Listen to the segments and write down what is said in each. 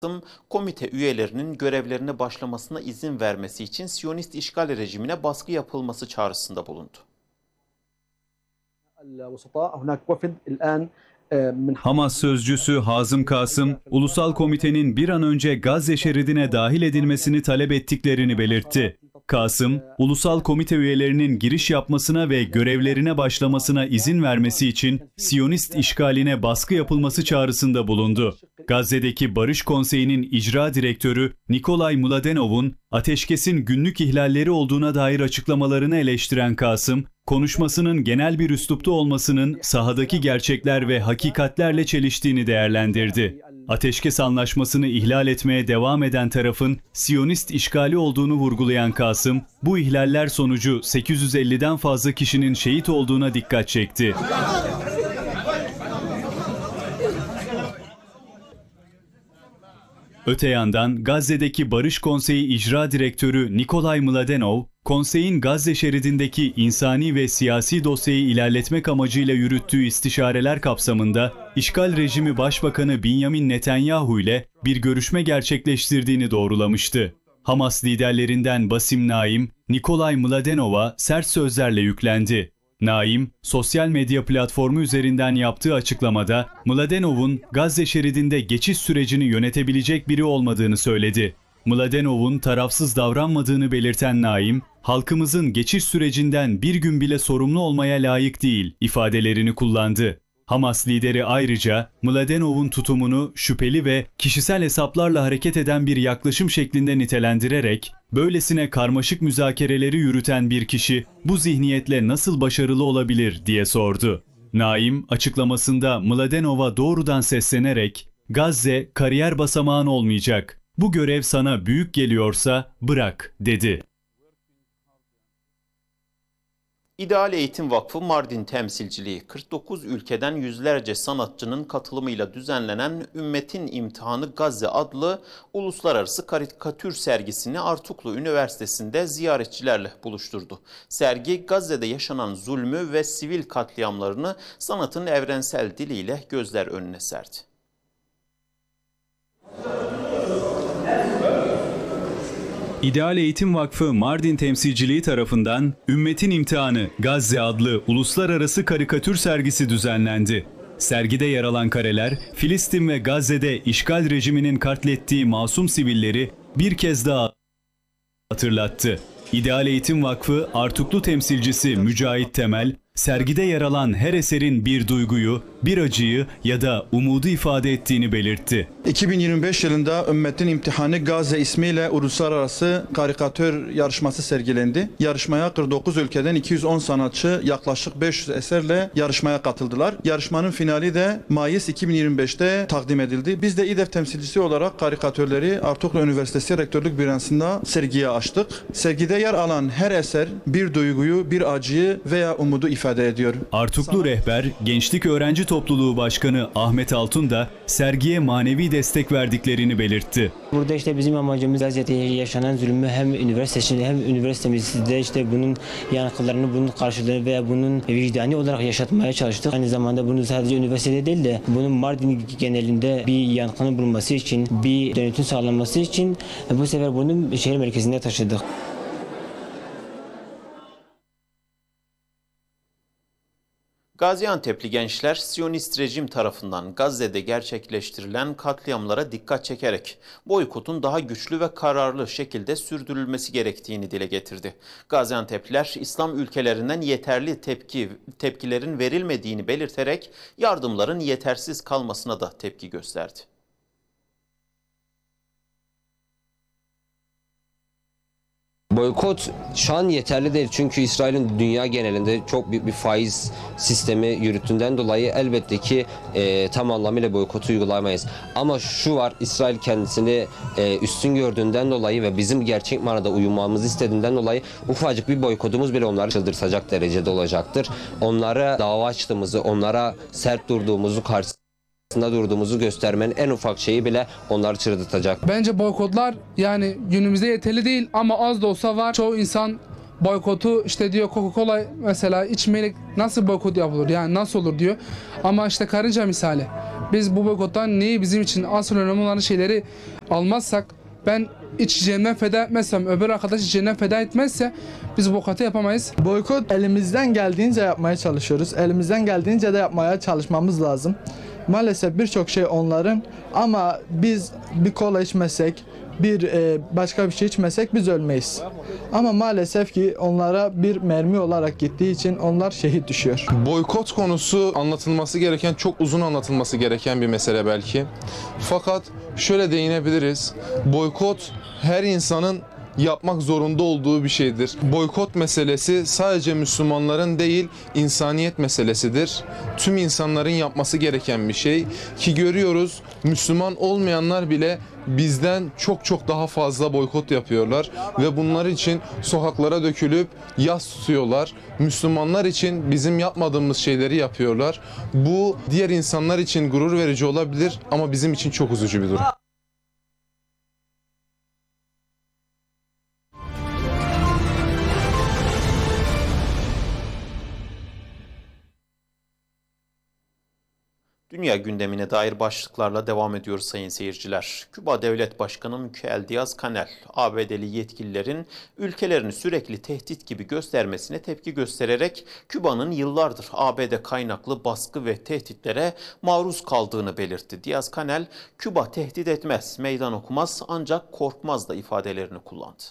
komite üyelerinin görevlerine başlamasına izin vermesi için Siyonist işgal rejimine baskı yapılması çağrısında bulundu. Hamas sözcüsü Hazım Kasım, Ulusal Komitenin bir an önce Gazze şeridine dahil edilmesini talep ettiklerini belirtti. Kasım, Ulusal Komite üyelerinin giriş yapmasına ve görevlerine başlamasına izin vermesi için Siyonist işgaline baskı yapılması çağrısında bulundu. Gazze'deki Barış Konseyi'nin icra direktörü Nikolay Mladenov'un ateşkesin günlük ihlalleri olduğuna dair açıklamalarını eleştiren Kasım, konuşmasının genel bir üslupta olmasının sahadaki gerçekler ve hakikatlerle çeliştiğini değerlendirdi. Ateşkes anlaşmasını ihlal etmeye devam eden tarafın Siyonist işgali olduğunu vurgulayan Kasım, bu ihlaller sonucu 850'den fazla kişinin şehit olduğuna dikkat çekti. Öte yandan Gazze'deki Barış Konseyi İcra Direktörü Nikolay Mladenov, konseyin Gazze şeridindeki insani ve siyasi dosyayı ilerletmek amacıyla yürüttüğü istişareler kapsamında işgal rejimi Başbakanı Benjamin Netanyahu ile bir görüşme gerçekleştirdiğini doğrulamıştı. Hamas liderlerinden Basim Naim, Nikolay Mladenov'a sert sözlerle yüklendi. Naim, sosyal medya platformu üzerinden yaptığı açıklamada Mladenov'un Gazze şeridinde geçiş sürecini yönetebilecek biri olmadığını söyledi. Mladenov'un tarafsız davranmadığını belirten Naim, halkımızın geçiş sürecinden bir gün bile sorumlu olmaya layık değil ifadelerini kullandı. Hamas lideri ayrıca Mladenov'un tutumunu şüpheli ve kişisel hesaplarla hareket eden bir yaklaşım şeklinde nitelendirerek, böylesine karmaşık müzakereleri yürüten bir kişi bu zihniyetle nasıl başarılı olabilir diye sordu. Naim açıklamasında Mladenov'a doğrudan seslenerek, Gazze kariyer basamağın olmayacak, bu görev sana büyük geliyorsa bırak dedi. İdeal Eğitim Vakfı Mardin temsilciliği 49 ülkeden yüzlerce sanatçının katılımıyla düzenlenen Ümmetin İmtihanı Gazze adlı uluslararası karikatür sergisini Artuklu Üniversitesi'nde ziyaretçilerle buluşturdu. Sergi Gazze'de yaşanan zulmü ve sivil katliamlarını sanatın evrensel diliyle gözler önüne serdi. İdeal Eğitim Vakfı Mardin temsilciliği tarafından Ümmetin İmtihanı Gazze adlı uluslararası karikatür sergisi düzenlendi. Sergide yer alan kareler, Filistin ve Gazze'de işgal rejiminin katlettiği masum sivilleri bir kez daha hatırlattı. İdeal Eğitim Vakfı Artuklu temsilcisi Mücahit Temel, sergide yer alan her eserin bir duyguyu, bir acıyı ya da umudu ifade ettiğini belirtti. 2025 yılında Ümmetin İmtihanı Gazze ismiyle uluslararası karikatür yarışması sergilendi. Yarışmaya 49 ülkeden 210 sanatçı yaklaşık 500 eserle yarışmaya katıldılar. Yarışmanın finali de Mayıs 2025'te takdim edildi. Biz de İDEF temsilcisi olarak karikatürleri Artuklu Üniversitesi Rektörlük Bürosu'nda sergiye açtık. Sergide yer alan her eser bir duyguyu, bir acıyı veya umudu ifade ediyor. Artuklu rehber, Gençlik Öğrenci Topluluğu Başkanı Ahmet Altun da sergiye manevi destek verdiklerini belirtti. Burada işte bizim amacımız Gazze'de yaşanan zulmü hem üniversitemizde işte bunun yankılarını, bunun karşılığını veya bunun vicdani olarak yaşatmaya çalıştık. Aynı zamanda bunu sadece üniversitede değil de bunun Mardin genelinde bir yankının bulunması için, bir dönütün sağlanması için bu sefer bunu şehir merkezine taşıdık. Gaziantep'li gençler Siyonist rejim tarafından Gazze'de gerçekleştirilen katliamlara dikkat çekerek boykotun daha güçlü ve kararlı şekilde sürdürülmesi gerektiğini dile getirdi. Gaziantep'liler İslam ülkelerinden yeterli tepkilerin verilmediğini belirterek yardımların yetersiz kalmasına da tepki gösterdi. Boykot şu an yeterli değil çünkü İsrail'in dünya genelinde çok büyük bir faiz sistemi yürüttüğünden dolayı elbette ki tam anlamıyla boykotu uygulayamayız. Ama şu var, İsrail kendisini üstün gördüğünden dolayı ve bizim gerçek manada uyumamızı istediğinden dolayı ufacık bir boykotumuz bile onları çıldırtacak derecede olacaktır. Onlara dava açtığımızı, onlara sert durduğumuzu, karşısında durduğumuzu göstermenin en ufak şeyi bile onları çıldırtacak. Bence boykotlar yani günümüzde yeterli değil ama az da olsa var. Çoğu insan boykotu işte diyor Coca-Cola mesela içmeyle nasıl boykot yapılır yani nasıl olur diyor. Ama işte karınca misali. Biz bu boykottan neyi bizim için asıl önemli olan şeyleri almazsak, ben içeceğimden feda etmezsem, öbür arkadaş içeceğinden feda etmezse biz boykotu yapamayız. Boykot elimizden geldiğince yapmaya çalışıyoruz. Elimizden geldiğince de yapmaya çalışmamız lazım. Maalesef birçok şey onların ama biz bir kola içmesek, başka bir şey içmesek biz ölmeyiz. Ama maalesef ki onlara bir mermi olarak gittiği için onlar şehit düşüyor. Boykot konusu anlatılması gereken, çok uzun anlatılması gereken bir mesele belki. Fakat şöyle değinebiliriz. Boykot her insanın yapmak zorunda olduğu bir şeydir. Boykot meselesi sadece Müslümanların değil, insaniyet meselesidir. Tüm insanların yapması gereken bir şey ki görüyoruz, Müslüman olmayanlar bile bizden çok daha fazla boykot yapıyorlar ve bunlar için sokaklara dökülüp yas tutuyorlar. Müslümanlar için bizim yapmadığımız şeyleri yapıyorlar. Bu diğer insanlar için gurur verici olabilir ama bizim için çok üzücü bir durum. Dünya gündemine dair başlıklarla devam ediyoruz sayın seyirciler. Küba Devlet Başkanı Miguel Díaz-Canel, ABD'li yetkililerin ülkelerini sürekli tehdit gibi göstermesine tepki göstererek Küba'nın yıllardır ABD kaynaklı baskı ve tehditlere maruz kaldığını belirtti. Díaz-Canel, Küba tehdit etmez, meydan okumaz ancak korkmaz da ifadelerini kullandı.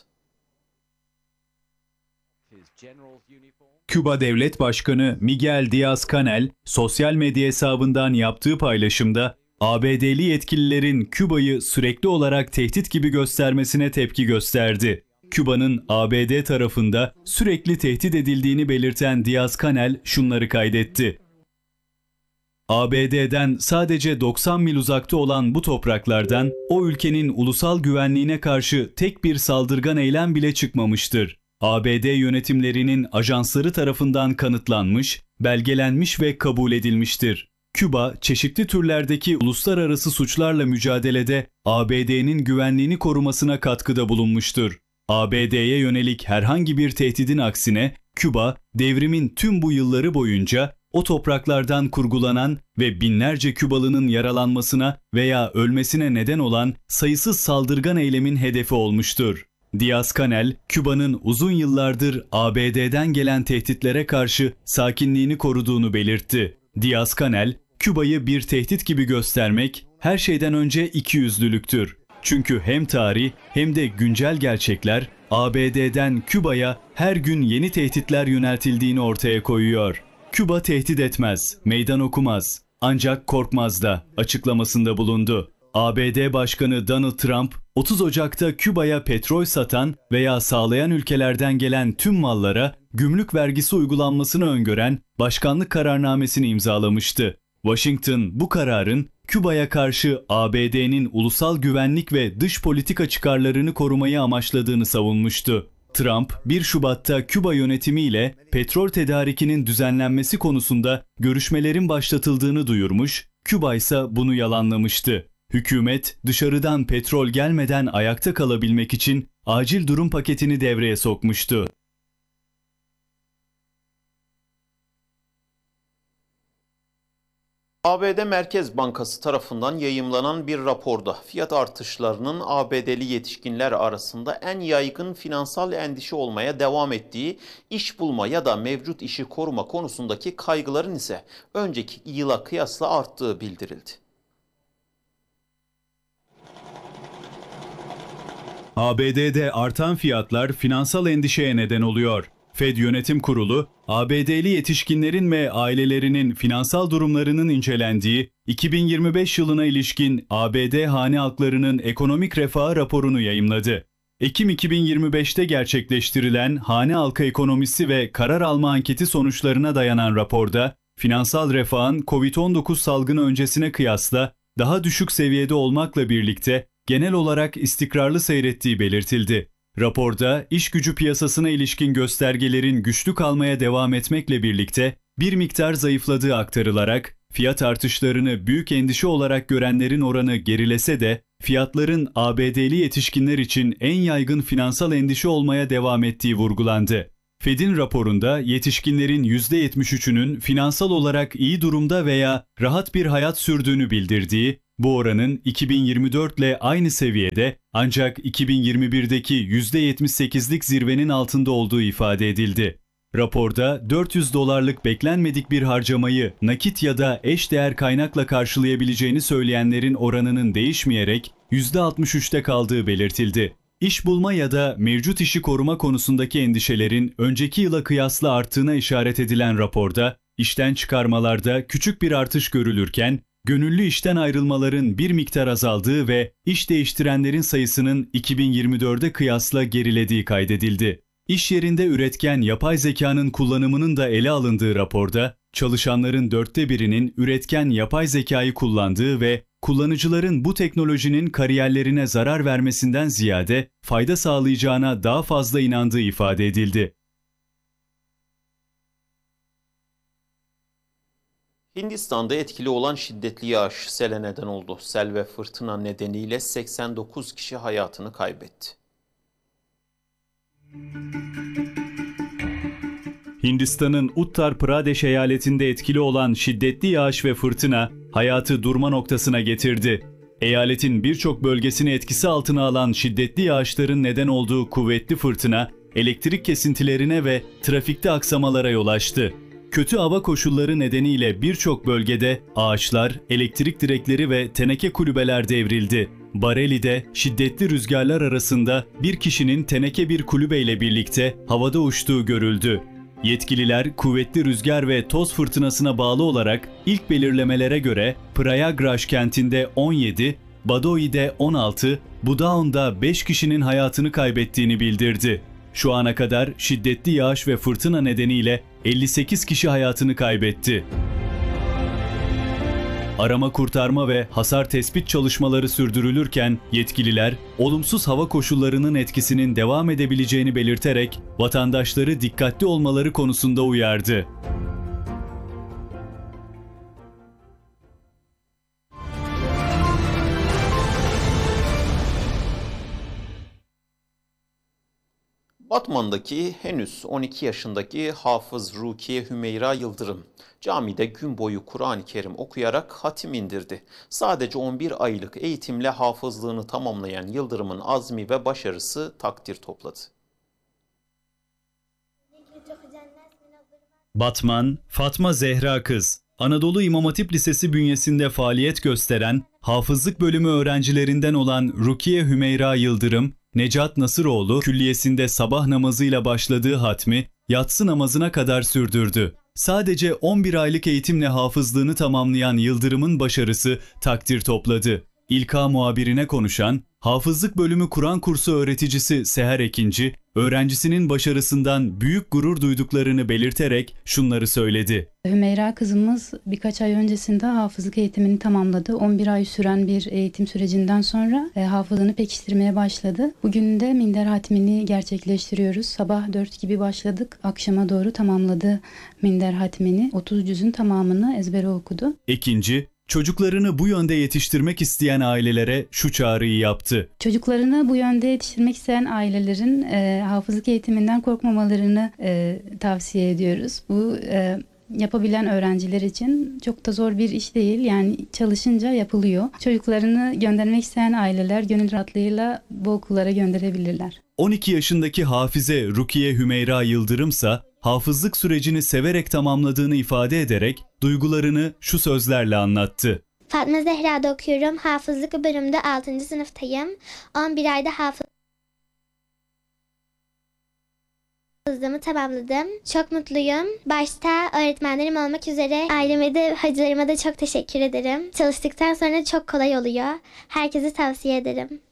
Küba Devlet Başkanı Miguel Díaz-Canel, sosyal medya hesabından yaptığı paylaşımda ABD'li yetkililerin Küba'yı sürekli olarak tehdit gibi göstermesine tepki gösterdi. Küba'nın ABD tarafında sürekli tehdit edildiğini belirten Díaz-Canel şunları kaydetti. ABD'den sadece 90 mil uzakta olan bu topraklardan o ülkenin ulusal güvenliğine karşı tek bir saldırgan eylem bile çıkmamıştır. ABD yönetimlerinin ajansları tarafından kanıtlanmış, belgelenmiş ve kabul edilmiştir. Küba, çeşitli türlerdeki uluslararası suçlarla mücadelede ABD'nin güvenliğini korumasına katkıda bulunmuştur. ABD'ye yönelik herhangi bir tehdidin aksine, Küba, devrimin tüm bu yılları boyunca o topraklardan kurgulanan ve binlerce Kübalı'nın yaralanmasına veya ölmesine neden olan sayısız saldırgan eylemin hedefi olmuştur. Díaz-Canel, Küba'nın uzun yıllardır ABD'den gelen tehditlere karşı sakinliğini koruduğunu belirtti. Díaz-Canel, Küba'yı bir tehdit gibi göstermek her şeyden önce ikiyüzlülüktür. Çünkü hem tarih hem de güncel gerçekler ABD'den Küba'ya her gün yeni tehditler yöneltildiğini ortaya koyuyor. Küba tehdit etmez, meydan okumaz, ancak korkmaz da açıklamasında bulundu. ABD Başkanı Donald Trump, 30 Ocak'ta Küba'ya petrol satan veya sağlayan ülkelerden gelen tüm mallara gümrük vergisi uygulanmasını öngören başkanlık kararnamesini imzalamıştı. Washington bu kararın Küba'ya karşı ABD'nin ulusal güvenlik ve dış politika çıkarlarını korumayı amaçladığını savunmuştu. Trump, 1 Şubat'ta Küba yönetimiyle petrol tedarikinin düzenlenmesi konusunda görüşmelerin başlatıldığını duyurmuş, Küba ise bunu yalanlamıştı. Hükümet, dışarıdan petrol gelmeden ayakta kalabilmek için acil durum paketini devreye sokmuştu. ABD Merkez Bankası tarafından yayımlanan bir raporda fiyat artışlarının ABD'li yetişkinler arasında en yaygın finansal endişe olmaya devam ettiği iş bulma ya da mevcut işi koruma konusundaki kaygıların ise önceki yıla kıyasla arttığı bildirildi. ABD'de artan fiyatlar finansal endişeye neden oluyor. Fed Yönetim Kurulu, ABD'li yetişkinlerin ve ailelerinin finansal durumlarının incelendiği 2025 yılına ilişkin ABD hane halklarının ekonomik refahı raporunu yayımladı. Ekim 2025'te gerçekleştirilen hane halkı ekonomisi ve karar alma anketi sonuçlarına dayanan raporda, finansal refahın COVID-19 salgını öncesine kıyasla daha düşük seviyede olmakla birlikte genel olarak istikrarlı seyrettiği belirtildi. Raporda iş gücü piyasasına ilişkin göstergelerin güçlü kalmaya devam etmekle birlikte bir miktar zayıfladığı aktarılarak fiyat artışlarını büyük endişe olarak görenlerin oranı gerilese de fiyatların ABD'li yetişkinler için en yaygın finansal endişe olmaya devam ettiği vurgulandı. Fed'in raporunda yetişkinlerin %73'ünün finansal olarak iyi durumda veya rahat bir hayat sürdüğünü bildirdiği, bu oranın 2024 ile aynı seviyede ancak 2021'deki %78'lik zirvenin altında olduğu ifade edildi. Raporda $400 beklenmedik bir harcamayı nakit ya da eşdeğer kaynakla karşılayabileceğini söyleyenlerin oranının değişmeyerek %63'te kaldığı belirtildi. İş bulma ya da mevcut işi koruma konusundaki endişelerin önceki yıla kıyasla arttığına işaret edilen raporda, işten çıkarmalarda küçük bir artış görülürken, gönüllü işten ayrılmaların bir miktar azaldığı ve iş değiştirenlerin sayısının 2024'e kıyasla gerilediği kaydedildi. İş yerinde üretken yapay zekanın kullanımının da ele alındığı raporda, çalışanların 1/4'inin üretken yapay zekayı kullandığı ve kullanıcıların bu teknolojinin kariyerlerine zarar vermesinden ziyade fayda sağlayacağına daha fazla inandığı ifade edildi. Hindistan'da etkili olan şiddetli yağış sele neden oldu. Sel ve fırtına nedeniyle 89 kişi hayatını kaybetti. Hindistan'ın Uttar Pradesh eyaletinde etkili olan şiddetli yağış ve fırtına hayatı durma noktasına getirdi. Eyaletin birçok bölgesini etkisi altına alan şiddetli yağışların neden olduğu kuvvetli fırtına, elektrik kesintilerine ve trafikte aksamalara yol açtı. Kötü hava koşulları nedeniyle birçok bölgede ağaçlar, elektrik direkleri ve teneke kulübeler devrildi. Bareilly'de şiddetli rüzgarlar arasında bir kişinin teneke bir kulübeyle birlikte havada uçtuğu görüldü. Yetkililer kuvvetli rüzgar ve toz fırtınasına bağlı olarak ilk belirlemelere göre Prayagraj kentinde 17, Badoi'de 16, Budaun'da 5 kişinin hayatını kaybettiğini bildirdi. Şu ana kadar şiddetli yağış ve fırtına nedeniyle 58 kişi hayatını kaybetti. Arama kurtarma ve hasar tespit çalışmaları sürdürülürken yetkililer olumsuz hava koşullarının etkisinin devam edebileceğini belirterek vatandaşları dikkatli olmaları konusunda uyardı. Batman'daki henüz 12 yaşındaki Hafız Rukiye Hümeyra Yıldırım, camide gün boyu Kur'an-ı Kerim okuyarak hatim indirdi. Sadece 11 aylık eğitimle hafızlığını tamamlayan Yıldırım'ın azmi ve başarısı takdir topladı. Batman, Fatma Zehra Kız, Anadolu İmam Hatip Lisesi bünyesinde faaliyet gösteren hafızlık bölümü öğrencilerinden olan Rukiye Hümeyra Yıldırım, Necat Nasıroğlu Külliyesi'nde sabah namazıyla başladığı hatmi yatsı namazına kadar sürdürdü. Sadece 11 aylık eğitimle hafızlığını tamamlayan Yıldırım'ın başarısı takdir topladı. İlka muhabirine konuşan hafızlık bölümü Kur'an kursu öğreticisi Seher Ekinci, öğrencisinin başarısından büyük gurur duyduklarını belirterek şunları söyledi. Hümeyra kızımız birkaç ay öncesinde hafızlık eğitimini tamamladı. 11 ay süren bir eğitim sürecinden sonra hafızlığını pekiştirmeye başladı. Bugün de minder hatmini gerçekleştiriyoruz. Sabah 4 gibi başladık. Akşama doğru tamamladı minder hatmini. 30 cüzün tamamını ezbere okudu. Ekinci, çocuklarını bu yönde yetiştirmek isteyen ailelere şu çağrıyı yaptı. Çocuklarını bu yönde yetiştirmek isteyen ailelerin hafızlık eğitiminden korkmamalarını tavsiye ediyoruz. Bu yapabilen öğrenciler için çok da zor bir iş değil. Yani çalışınca yapılıyor. Çocuklarını göndermek isteyen aileler gönül rahatlığıyla bu okullara gönderebilirler. 12 yaşındaki hafize Rukiye Hümeyra Yıldırımsa hafızlık sürecini severek tamamladığını ifade ederek duygularını şu sözlerle anlattı. Fatma Zehra'da okuyorum. Hafızlık bölümünde 6. sınıftayım. 11 ayda hafızlığımı tamamladım. Çok mutluyum. Başta öğretmenlerim olmak üzere aileme de hacılarıma da çok teşekkür ederim. Çalıştıktan sonra çok kolay oluyor. Herkese tavsiye ederim.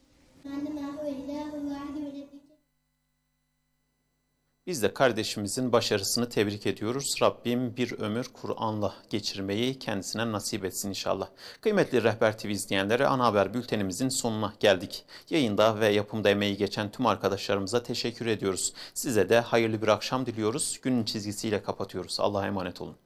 Biz de kardeşimizin başarısını tebrik ediyoruz. Rabbim bir ömür Kur'an'la geçirmeyi kendisine nasip etsin inşallah. Kıymetli Rehber TV izleyenleri, ana haber bültenimizin sonuna geldik. Yayında ve yapımda emeği geçen tüm arkadaşlarımıza teşekkür ediyoruz. Size de hayırlı bir akşam diliyoruz. Günün çizgisiyle kapatıyoruz. Allah'a emanet olun.